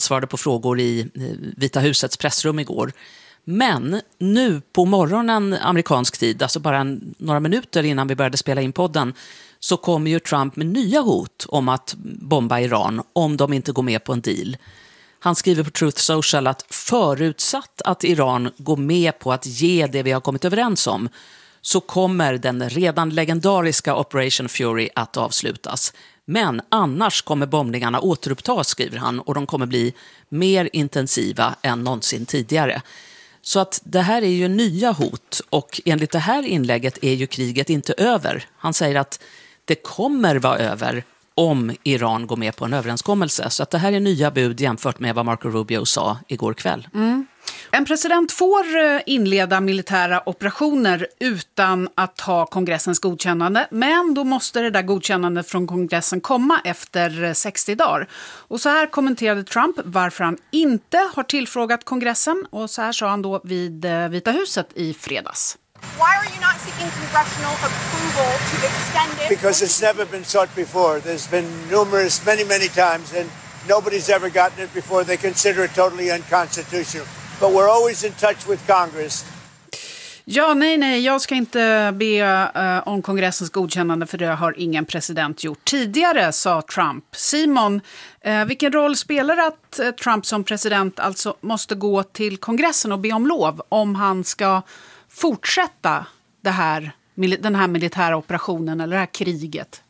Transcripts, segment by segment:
svarade på frågor i Vita husets pressrum igår. Men nu på morgonen amerikansk tid, alltså bara några minuter innan vi började spela in podden, så kommer ju Trump med nya hot om att bomba Iran om de inte går med på en deal. Han skriver på Truth Social att förutsatt att Iran går med på att ge det vi har kommit överens om, så kommer den redan legendariska Operation Fury att avslutas. Men annars kommer bombningarna återupptas, skriver han, och de kommer bli mer intensiva än någonsin tidigare. Så att det här är ju nya hot, och enligt det här inlägget är ju kriget inte över. Han säger att det kommer vara över om Iran går med på en överenskommelse. Så att det här är nya bud jämfört med vad Marco Rubio sa igår kväll. En president får inleda militära operationer utan att ha kongressens godkännande, men då måste det där godkännandet från kongressen komma efter 60 dagar. Och så här kommenterade Trump varför han inte har tillfrågat kongressen, och så här sa han då vid Vita huset i fredags. Why are you not seeking congressional approval to extend it? Because it's never been sought before. There's been many times, and nobody's ever gotten it before. They consider it totally unconstitutional. But we're always in touch with Congress. Ja, nej, jag ska inte be om kongressens godkännande, för det har ingen president gjort tidigare, sa Trump. Simon, vilken roll spelar att Trump som president alltså måste gå till kongressen och be om lov om han ska fortsätta den här militära operationen eller det här kriget?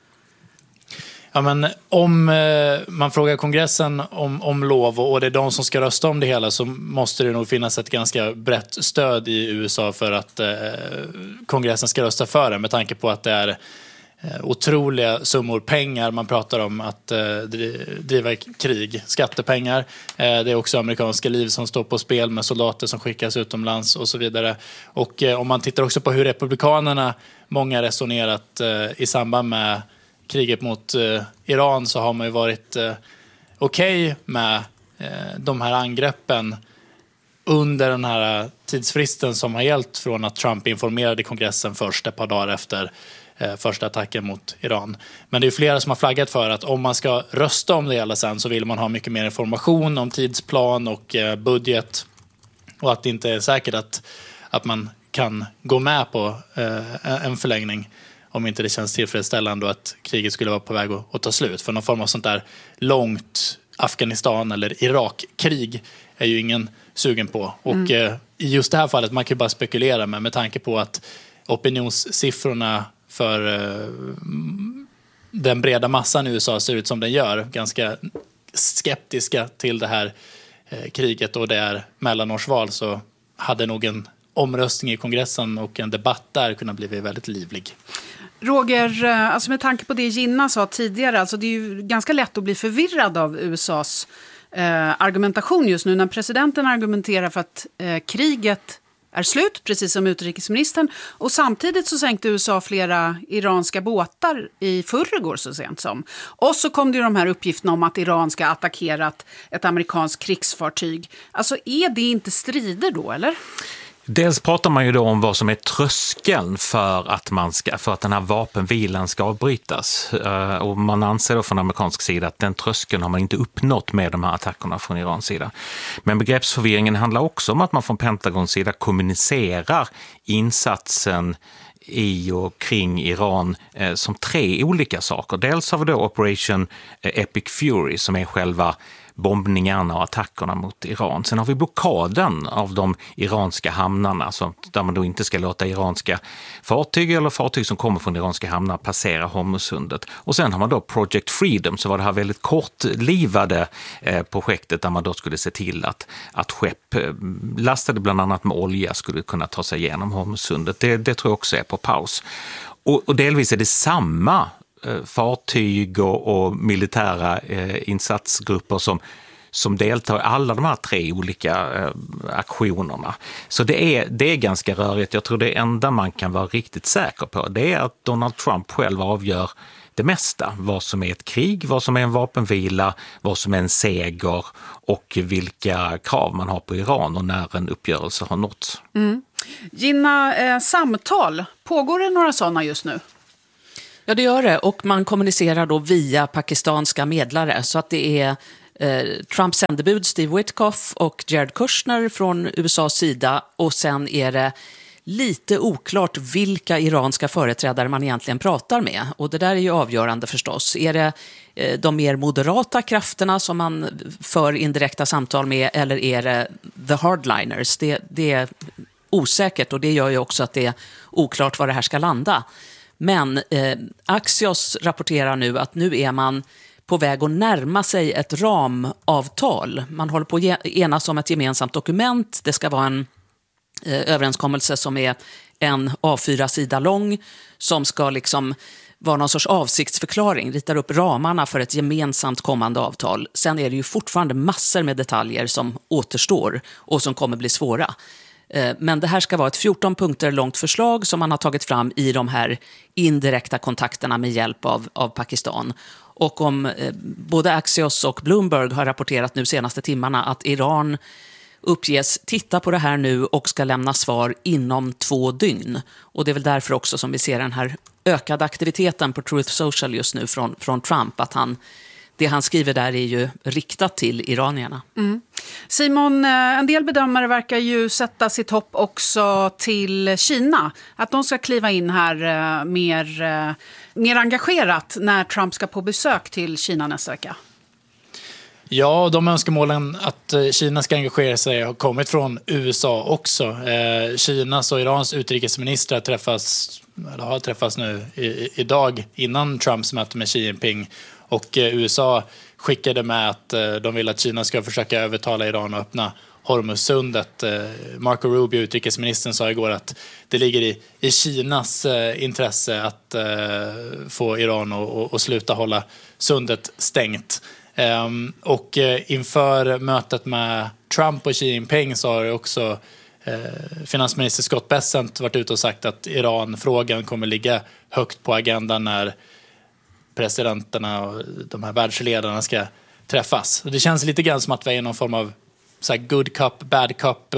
Ja, men om man frågar kongressen om lov och det är de som ska rösta om det hela, så måste det nog finnas ett ganska brett stöd i USA för att kongressen ska rösta för det, med tanke på att det är otroliga summor pengar man pratar om att driva krig, skattepengar. Det är också amerikanska liv som står på spel med soldater som skickas utomlands och så vidare. Och om man tittar också på hur republikanerna, många resonerat i samband med kriget mot Iran, så har man ju varit okej med de här angreppen under den här tidsfristen som har gällt från att Trump informerade kongressen först ett par dagar efter första attacken mot Iran. Men det är flera som har flaggat för att om man ska rösta om det hela sen, så vill man ha mycket mer information om tidsplan och budget, och att det inte är säkert att man kan gå med på en förlängning om inte det känns tillfredsställande att kriget skulle vara på väg att ta slut. För någon form av sånt där långt Afghanistan- eller Irak-krig är ju ingen sugen på. Och i just det här fallet, man kan ju bara spekulera med tanke på att opinionssiffrorna för den breda massan i USA ser ut som den gör, ganska skeptiska till det här kriget, och det är mellanårsval, så hade nog en omröstning i kongressen och en debatt där kunnat bli väldigt livlig. Roger, alltså med tanke på det Gina sa tidigare, alltså det är ju ganska lätt att bli förvirrad av USAs argumentation just nu, när presidenten argumenterar för att kriget är slut, precis som utrikesministern, och samtidigt så sänkte USA flera iranska båtar i förrgår så sent som. Och så kom det ju de här uppgifterna om att Iran ska ha attackerat ett amerikanskt krigsfartyg. Alltså är det inte strider då, eller? Dels pratar man ju då om vad som är tröskeln för att den här vapenvilan ska avbrytas. Och man anser då från amerikansk sida att den tröskeln har man inte uppnått med de här attackerna från Irans sida. Men begreppsförvirringen handlar också om att man från Pentagons sida kommunicerar insatsen i och kring Iran som tre olika saker. Dels har vi då Operation Epic Fury, som är själva bombningarna och attackerna mot Iran. Sen har vi blockaden av de iranska hamnarna, där man då inte ska låta iranska fartyg eller fartyg som kommer från iranska hamnar passera Hormuzsundet. Och sen har man då Project Freedom, så var det här väldigt kortlivade projektet där man då skulle se till att skepp lastade bland annat med olja skulle kunna ta sig igenom Hormuzsundet. Det tror jag också är på paus. Och delvis är det samma fartyg och militära insatsgrupper som deltar i alla de här tre olika aktionerna. Så det är ganska rörigt. Jag tror det enda man kan vara riktigt säker på, det är att Donald Trump själv avgör det mesta. Vad som är ett krig, vad som är en vapenvila, vad som är en seger och vilka krav man har på Iran och när en uppgörelse har nåtts. Gina, samtal, pågår det några sådana just nu? Ja, det gör det, och man kommunicerar då via pakistanska medlare, så att det är Trumps sändebud Steve Witkoff och Jared Kushner från USAs sida, och sen är det lite oklart vilka iranska företrädare man egentligen pratar med. Och det där är ju avgörande förstås. Är det de mer moderata krafterna som man för indirekta samtal med, eller är det the hardliners? Det är osäkert, och det gör ju också att det är oklart var det här ska landa. Men Axios rapporterar nu att nu är man på väg att närma sig ett ramavtal. Man håller på att enas om ett gemensamt dokument. Det ska vara en överenskommelse som är en A4-sida lång, som ska liksom vara någon sorts avsiktsförklaring, ritar upp ramarna för ett gemensamt kommande avtal. Sen är det ju fortfarande massor med detaljer som återstår och som kommer bli svåra. Men det här ska vara ett 14 punkter långt förslag som man har tagit fram i de här indirekta kontakterna med hjälp av Pakistan. Och om både Axios och Bloomberg har rapporterat nu senaste timmarna att Iran uppges titta på det här nu och ska lämna svar inom 2 dygn. Och det är väl därför också som vi ser den här ökade aktiviteten på Truth Social just nu från Trump, att det han skriver där är ju riktat till iranierna. Mm. Simon, en del bedömare verkar ju sätta sitt hopp också till Kina. Att de ska kliva in här mer engagerat när Trump ska på besök till Kina nästa vecka. Ja, de önskemålen att Kina ska engagera sig har kommit från USA också. Kinas och Irans utrikesministrar har träffats nu idag innan Trumps möte med Xi Jinping. Och USA skickade med att de vill att Kina ska försöka övertala Iran att öppna Hormuzsundet. Marco Rubio, utrikesministern, sa igår att det ligger i Kinas intresse att få Iran att sluta hålla sundet stängt. Och inför mötet med Trump och Xi Jinping så har också finansminister Scott Bessent varit ute och sagt att Iran-frågan kommer ligga högt på agendan när presidenterna och de här världsledarna ska träffas. Och det känns lite grann som att vi är i någon form av så här good cup, bad cup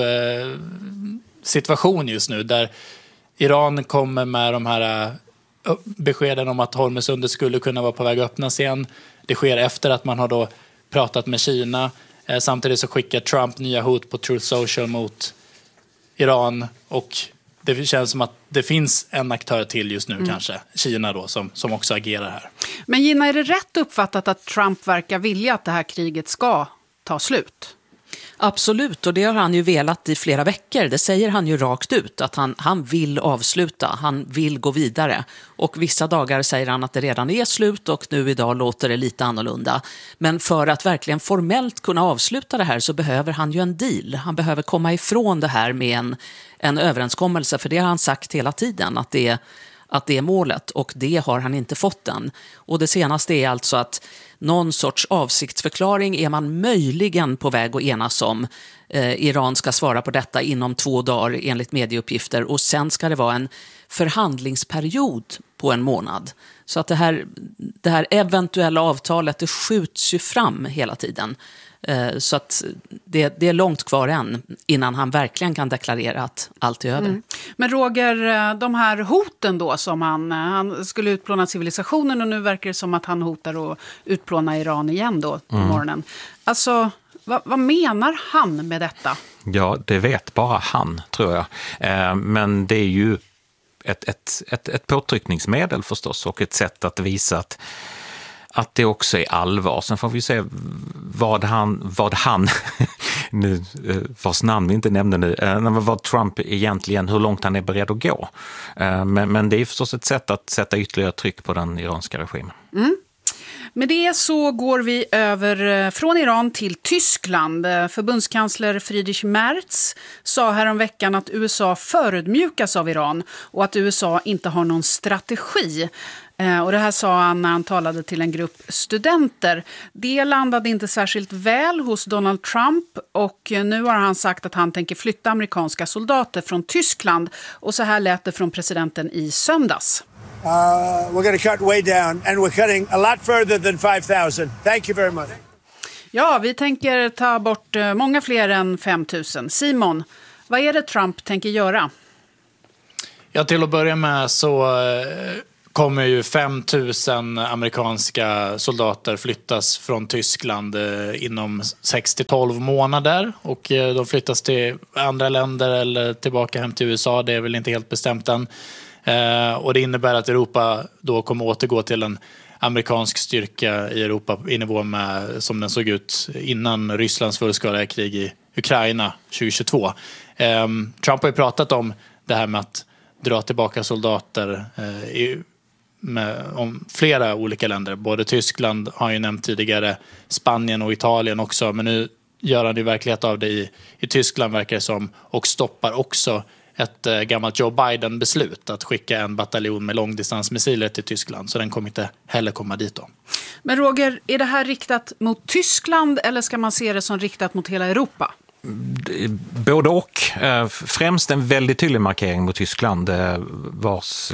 situation just nu, där Iran kommer med de här beskeden om att Hormuzsundet skulle kunna vara på väg att öppnas igen. Det sker efter att man har då pratat med Kina. Samtidigt så skickar Trump nya hot på Truth Social mot Iran, och det känns som att det finns en aktör till just nu, kanske Kina då, som också agerar här. Men Gina, är det rätt uppfattat att Trump verkar vilja att det här kriget ska ta slut? Absolut, och det har han ju velat i flera veckor. Det säger han ju rakt ut, att han vill avsluta, han vill gå vidare. Och vissa dagar säger han att det redan är slut, och nu idag låter det lite annorlunda. Men för att verkligen formellt kunna avsluta det här så behöver han ju en deal. Han behöver komma ifrån det här med en överenskommelse, för det har han sagt hela tiden, att det är målet, och det har han inte fått än. Och det senaste är alltså att någon sorts avsiktsförklaring är man möjligen på väg att enas om. Iran ska svara på detta inom 2 dagar enligt medieuppgifter, och sen ska det vara en förhandlingsperiod på 1 månad. Så att det här eventuella avtalet, det skjuts ju fram hela tiden. Så att det är långt kvar än innan han verkligen kan deklarera att allt är över. Mm. Men Roger, de här hoten då som han skulle utplåna civilisationen, och nu verkar det som att han hotar att utplåna Iran igen då på morgonen. Alltså, vad menar han med detta? Ja, det vet bara han, tror jag. Men det är ju ett påtryckningsmedel förstås, och ett sätt att visa att det också är allvar. Sen får vi se vad han nu, vars namn vi inte nämnde nu, vad Trump egentligen, hur långt han är beredd att gå. Men det är förstås ett sätt att sätta ytterligare tryck på den iranska regimen. Mm. Med det så går vi över från Iran till Tyskland. Förbundskansler Friedrich Merz sa häromveckan att USA förödmjukas av Iran och att USA inte har någon strategi. Och det här sa han när han talade till en grupp studenter. Det landade inte särskilt väl hos Donald Trump, och nu har han sagt att han tänker flytta amerikanska soldater från Tyskland. Och så här lät det från presidenten i söndags. We're going to cut way down, and we're cutting a lot further than 5,000. Thank you very much. Ja, vi tänker ta bort många fler än 5 000. Simon, vad är det Trump tänker göra? Ja, till att börja med så kommer ju 5 000 amerikanska soldater flyttas från Tyskland inom 6-12 månader. Och de flyttas till andra länder eller tillbaka hem till USA. Det är väl inte helt bestämt än. Och det innebär att Europa då kommer återgå till en amerikansk styrka i Europa i nivå med som den såg ut innan Rysslands fullskaliga krig i Ukraina 2022. Trump har ju pratat om det här med att dra tillbaka soldater om flera olika länder. Både Tyskland har ju nämnt tidigare, Spanien och Italien också. Men nu gör han ju verklighet av det i Tyskland verkar det som. Och stoppar också ett gammalt Joe Biden-beslut att skicka en bataljon med långdistansmissiler till Tyskland. Så den kommer inte heller komma dit då. Men Roger, är det här riktat mot Tyskland eller ska man se det som riktat mot hela Europa? Både och. Främst en väldigt tydlig markering mot Tyskland vars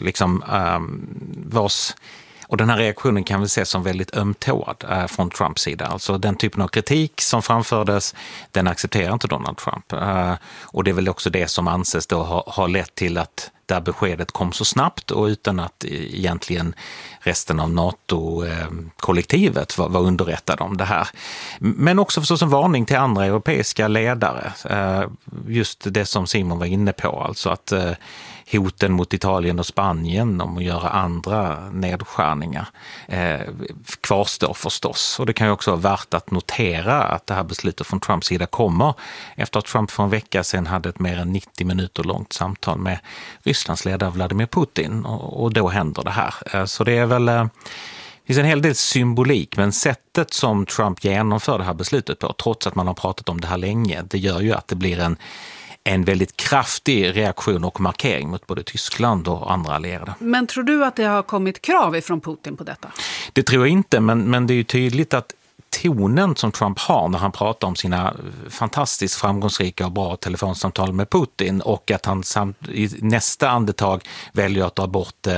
och den här reaktionen kan vi se som väldigt ömtåad från Trumps sida. Alltså den typen av kritik som framfördes, den accepterar inte Donald Trump. Och det är väl också det som anses då ha lett till att där beskedet kom så snabbt och utan att egentligen resten av NATO-kollektivet var underrättade om det här. Men också förstås en varning till andra europeiska ledare. Just det som Simon var inne på, alltså att hoten mot Italien och Spanien om att göra andra nedskärningar kvarstår förstås. Och det kan ju också vara värt att notera att det här beslutet från Trumps sida kommer efter att Trump för en vecka sedan hade ett mer än 90 minuter långt samtal med Rysslands ledare Vladimir Putin. Och då händer det här. Så det är väl... Det finns en hel del symbolik, men sättet som Trump genomför det här beslutet på, trots att man har pratat om det här länge, det gör ju att det blir en väldigt kraftig reaktion och markering mot både Tyskland och andra allierade. Men tror du att det har kommit krav ifrån Putin på detta? Det tror jag inte, men det är ju tydligt att tonen som Trump har när han pratar om sina fantastiskt framgångsrika och bra telefonsamtal med Putin och att han i nästa andetag väljer att dra bort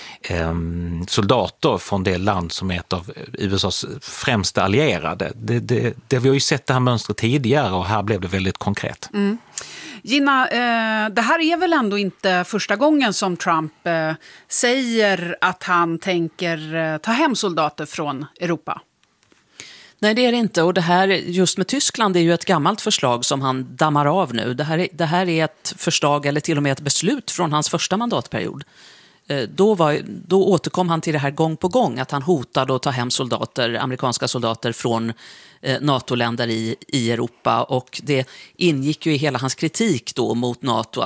soldater från det land som är ett av USAs främsta allierade. Vi har ju sett det här mönstret tidigare och här blev det väldigt konkret. Mm. Gina, det här är väl ändå inte första gången som Trump säger att han tänker ta hem soldater från Europa? Nej, det är det inte. Och det här just med Tyskland är ju ett gammalt förslag som han dammar av nu. Det här är ett förslag eller till och med ett beslut från hans första mandatperiod. Då återkom han till det här gång på gång att han hotade att ta hem amerikanska soldater från NATO-länder i Europa. Och det ingick ju i hela hans kritik då mot NATO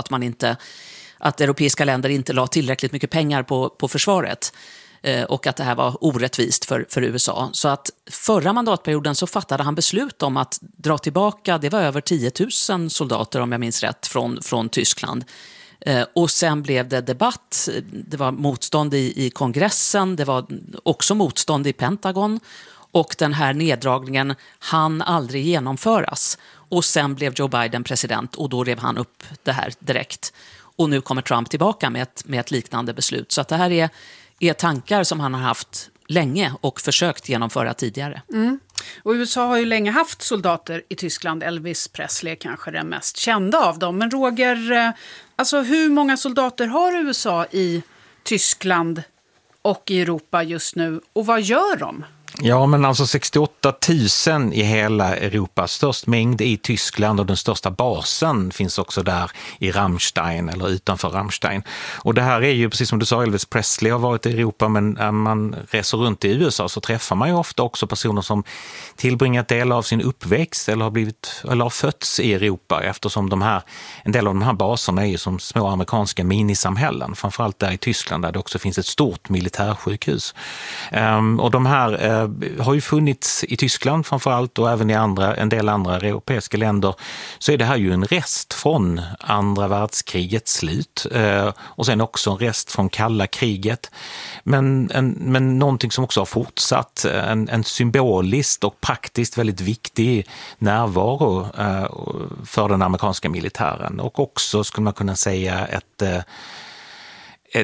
att europeiska länder inte la tillräckligt mycket pengar på försvaret. Och att det här var orättvist för USA. Så att förra mandatperioden så fattade han beslut om att dra tillbaka, det var över 10 000 soldater om jag minns rätt från Tyskland. Och sen blev det debatt, det var motstånd i kongressen, det var också motstånd i Pentagon. Och den här neddragningen hann aldrig genomföras. Och sen blev Joe Biden president och då rev han upp det här direkt. Och nu kommer Trump tillbaka med ett liknande beslut. Så att det här är tankar som han har haft länge och försökt genomföra tidigare. Mm. Och USA har ju länge haft soldater i Tyskland. Elvis Presley är kanske den mest kända av dem. Men Roger, alltså hur många soldater har USA i Tyskland och i Europa just nu? Och vad gör de? Ja, men alltså 68 000 i hela Europa. Störst mängd i Tyskland och den största basen finns också där i Rammstein eller utanför Rammstein. Och det här är ju, precis som du sa, Elvis Presley har varit i Europa, men när man reser runt i USA så träffar man ju ofta också personer som tillbringat del av sin uppväxt eller har fötts i Europa, eftersom en del av de här baserna är ju som små amerikanska minisamhällen, framförallt där i Tyskland där det också finns ett stort militärsjukhus. Och de här har ju funnits i Tyskland framförallt och även i en del andra europeiska länder, så är det här ju en rest från andra världskrigets slut och sen också en rest från kalla kriget. Men någonting som också har fortsatt, en symboliskt och praktiskt väldigt viktig närvaro för den amerikanska militären och också skulle man kunna säga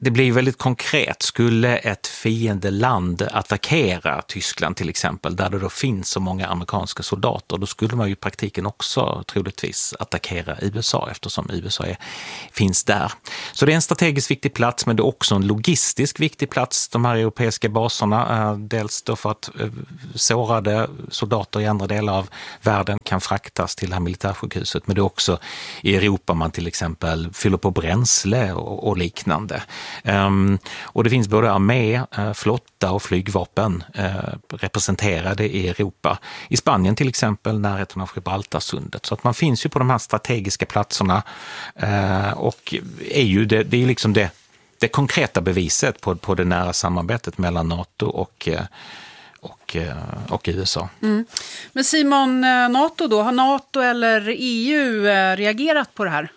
det blir väldigt konkret. Skulle ett fiendeland attackera Tyskland till exempel, där det då finns så många amerikanska soldater, då skulle man ju i praktiken också troligtvis attackera USA, eftersom USA finns där. Så det är en strategiskt viktig plats, men det är också en logistisk viktig plats, de här europeiska baserna. Dels då för att sårade soldater i andra delar av världen kan fraktas till det här militärsjukhuset, men det är också i Europa man till exempel fyller på bränsle och liknande. Och det finns både armé, flotta och flygvapen representerade i Europa. I Spanien till exempel, närheten av Gibraltarsundet. Så att man finns ju på de här strategiska platserna och är ju det är liksom det konkreta beviset på det nära samarbetet mellan NATO och USA. Mm. Men Simon, NATO då, har NATO eller EU reagerat på det här?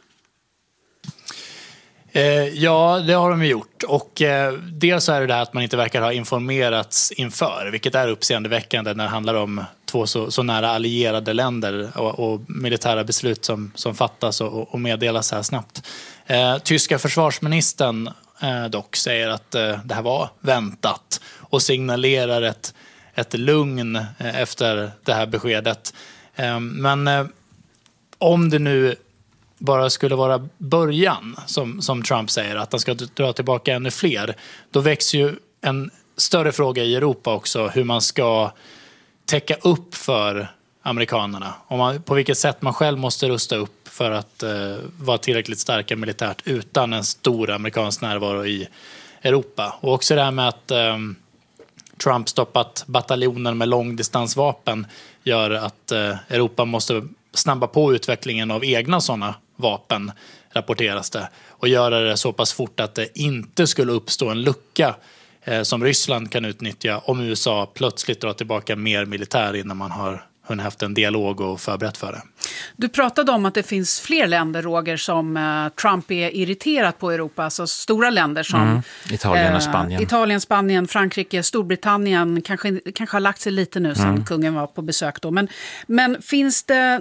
Ja, det har de ju gjort. Och dels är det där att man inte verkar ha informerats inför, vilket är uppseendeväckande när det handlar om två så nära allierade länder och militära beslut som fattas och meddelas här snabbt. Tyska försvarsministern dock säger att det här var väntat och signalerar ett lugn efter det här beskedet. Men om det nu bara skulle vara början, som Trump säger, att han ska dra tillbaka ännu fler, då växer ju en större fråga i Europa också, hur man ska täcka upp för amerikanerna. På vilket sätt man själv måste rusta upp för att vara tillräckligt starka militärt utan en stor amerikansk närvaro i Europa. Och också det här med att Trump stoppat bataljoner med långdistansvapen gör att Europa måste snabba på utvecklingen av egna sådana vapen, rapporteras det, och göra det så pass fort att det inte skulle uppstå en lucka som Ryssland kan utnyttja om USA plötsligt drar tillbaka mer militär innan man har haft en dialog och förberett för det. Du pratade om att det finns fler länder, Roger, som Trump är irriterat på i Europa. Alltså stora länder som Italien och Spanien. Italien, Spanien, Frankrike, Storbritannien kanske har lagt sig lite nu sedan kungen var på besök då. Men finns det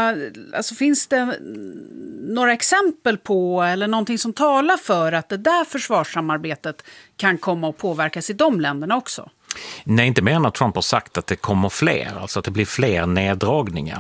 några exempel på eller någonting som talar för att det där försvarssamarbetet kan komma att påverkas i de länderna också? Nej, inte mer än att Trump har sagt att det kommer fler, alltså att det blir fler neddragningar.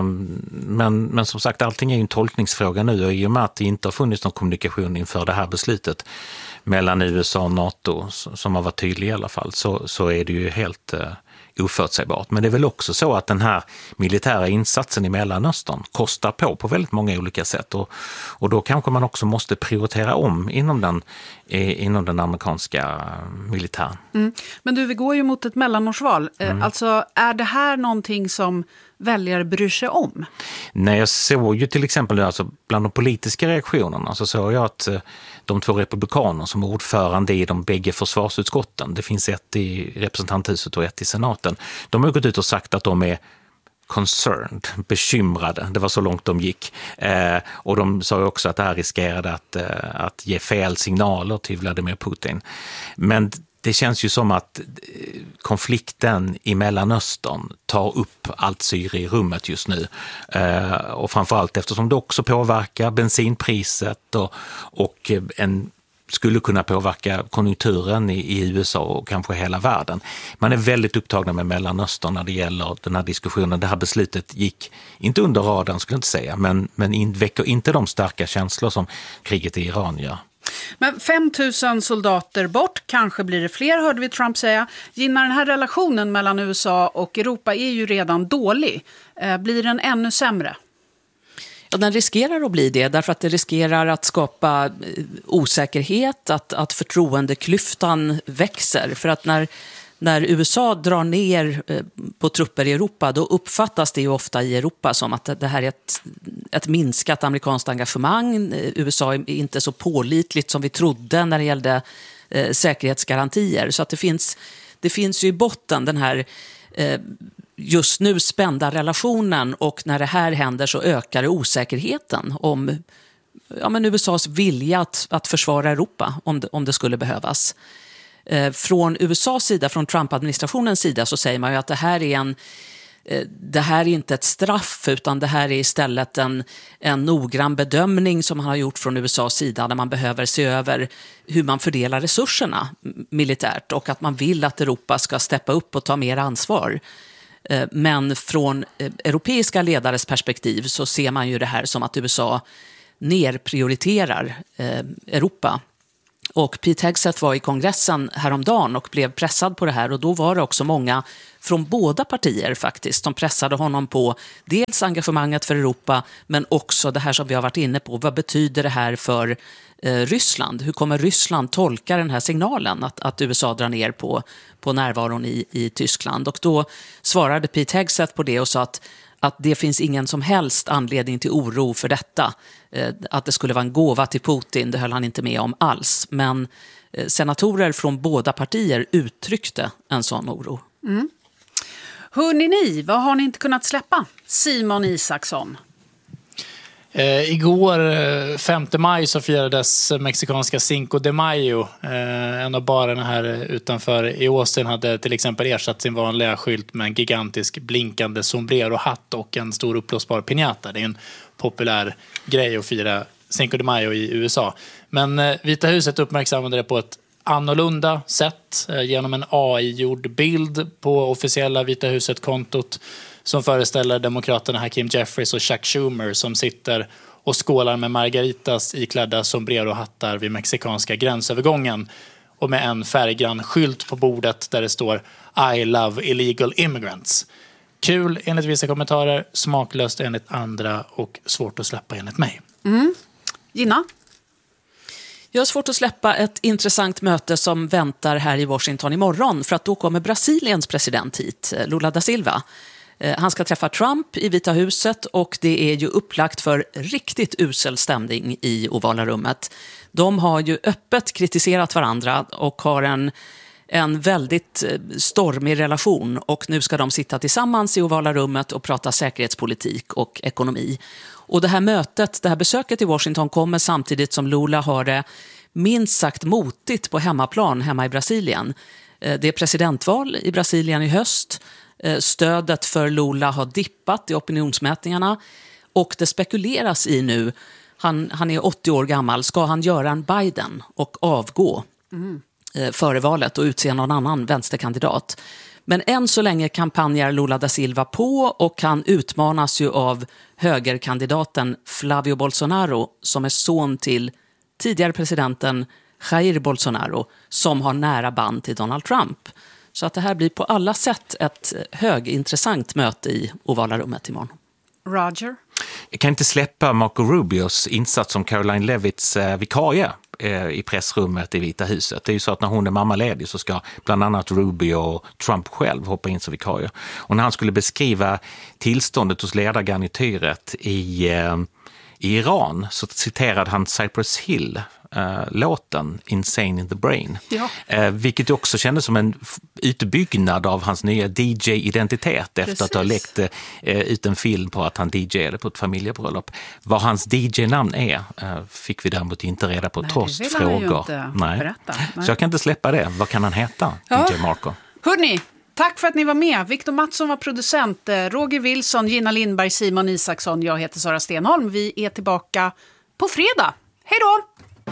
Men som sagt, allting är ju en tolkningsfråga nu, och i och med att det inte har funnits någon kommunikation inför det här beslutet mellan USA och NATO, som har varit tydlig i alla fall, så är det ju helt oförutsägbart. Men det är väl också så att den här militära insatsen i Mellanöstern kostar på väldigt många olika sätt, och då kanske man också måste prioritera om inom den amerikanska militären. Men du, vi går ju mot ett mellanårsval. Alltså, är det här någonting som väljare bryr sig om? Nej, jag såg ju till exempel bland de politiska reaktionerna så såg jag att de två republikaner som är ordförande i de bägge försvarsutskotten, det finns ett i representanthuset och ett i senaten, de har gått ut och sagt att de är concerned, bekymrade. Det var så långt de gick. Och de sa också att det här riskerade att ge fel signaler till Vladimir Putin. Men det känns ju som att konflikten i Mellanöstern tar upp allt syre i rummet just nu. Och framförallt eftersom det också påverkar bensinpriset och skulle kunna påverka konjunkturen i USA och kanske hela världen. Man är väldigt upptagna med Mellanöstern när det gäller den här diskussionen. Det här beslutet gick inte under radarn, skulle jag inte säga, men väcker inte de starka känslor som kriget i Iran gör. Men 5 000 soldater bort, kanske blir det fler, hörde vi Trump säga. Gynnar den här relationen mellan USA och Europa är ju redan dålig. Blir den ännu sämre? Ja, den riskerar att bli det, därför att det riskerar att skapa osäkerhet, att förtroendeklyftan växer. För att när USA drar ner på trupper i Europa, då uppfattas det ju ofta i Europa som att det här är ett minskat amerikanskt engagemang. USA är inte så pålitligt som vi trodde när det gällde säkerhetsgarantier. Så att det finns ju i botten den här just nu spända relationen, och när det här händer så ökar osäkerheten om USAs vilja att försvara Europa om det skulle behövas. Från USAs sida, från Trump-administrationens sida, så säger man ju att det här är det här är inte ett straff, utan det här är istället en noggrann bedömning som man har gjort från USAs sida, där man behöver se över hur man fördelar resurserna militärt och att man vill att Europa ska steppa upp och ta mer ansvar. Men från europeiska ledares perspektiv så ser man ju det här som att USA nerprioriterar Europa. Och Pete Hegseth var i kongressen häromdagen och blev pressad på det här, och då var det också många från båda partier faktiskt som pressade honom på dels engagemanget för Europa, men också det här som vi har varit inne på. Vad betyder det här för Ryssland? Hur kommer Ryssland tolka den här signalen att USA drar ner på närvaron i Tyskland? Och då svarade Pete Hegseth på det och sa att det finns ingen som helst anledning till oro för detta. Att det skulle vara en gåva till Putin, det höll han inte med om alls. Men senatorer från båda partier uttryckte en sån oro. Mm. Hörrni ni, vad har ni inte kunnat släppa? Simon Isaksson. Igår, 5 maj, så firades mexikanska Cinco de Mayo. En av barerna här utanför i Austin hade till exempel ersatt sin vanliga skylt med en gigantisk blinkande sombrero-hatt och en stor uppblåsbar piñata. Det är en populär grej att fira Cinco de Mayo i USA. Men Vita huset uppmärksammade det på ett annorlunda sätt genom en AI-gjord bild på officiella Vita huset-kontot som föreställer demokraterna Hakeem Jeffries och Chuck Schumer som sitter och skålar med margaritas iklädda sombrero-hattar vid mexikanska gränsövergången och med en färggrann skylt på bordet där det står I love illegal immigrants. Kul enligt vissa kommentarer, smaklöst enligt andra och svårt att släppa enligt mig. Gina? Jag har svårt att släppa ett intressant möte som väntar här i Washington imorgon, för att då kommer Brasiliens president hit, Lula da Silva. Han ska träffa Trump i Vita huset och det är ju upplagt för riktigt usel stämning i ovala rummet. De har ju öppet kritiserat varandra och har en väldigt stormig relation, och nu ska de sitta tillsammans i ovala rummet och prata säkerhetspolitik och ekonomi. Och det här mötet, det här besöket i Washington kommer samtidigt som Lula har det minst sagt motigt på hemmaplan hemma i Brasilien. Det är presidentval i Brasilien i höst. Stödet för Lula har dippat i opinionsmätningarna och det spekuleras i nu, han är 80 år gammal, ska han göra en Biden och avgå före valet och utse någon annan vänsterkandidat. Men än så länge kampanjar Lula da Silva på och han utmanas ju av högerkandidaten Flavio Bolsonaro som är son till tidigare presidenten Jair Bolsonaro som har nära band till Donald Trump. Så att det här blir på alla sätt ett högintressant möte i ovala rummet imorgon. Roger? Jag kan inte släppa Marco Rubios insats som Caroline Levitts vikarie i pressrummet i Vita huset. Det är ju så att när hon är mammaledig så ska bland annat Rubio och Trump själv hoppa in som vikarie. Och när han skulle beskriva tillståndet hos ledargarnityret i Iran så citerade han Cypress Hill låten Insane in the Brain. Ja. Vilket också kändes som en utbyggnad av hans nya DJ-identitet efter att ha läckt ut en film på att han DJade på ett familjebröllop. Vad hans DJ-namn är fick vi däremot inte reda på trots frågor. Nej. Så jag kan inte släppa det. Vad kan han heta, DJ Marco? Hörrni, tack för att ni var med. Victor Mattsson var producent, Roger Wilson, Gina Lindberg, Simon Isaksson. Jag heter Sara Stenholm. Vi är tillbaka på fredag. Hej då!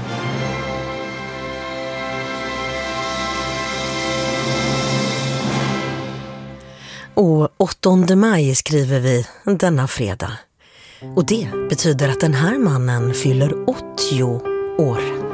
Och 8 maj skriver vi denna fredag. Och det betyder att den här mannen fyller 80 år.